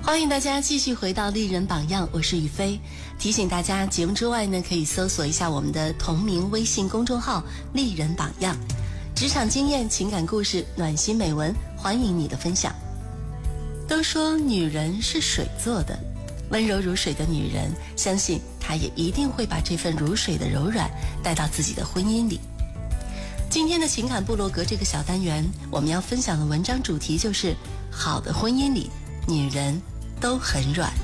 欢迎大家继续回到丽人榜样，我是雨飞。提醒大家，节目之外呢，可以搜索一下我们的同名微信公众号丽人榜样，职场经验、情感故事、暖心美文，欢迎你的分享。都说女人是水做的，温柔如水的女人，相信她也一定会把这份如水的柔软带到自己的婚姻里。今天的情感部落格这个小单元，我们要分享的文章主题就是好的婚姻里，女人都很软。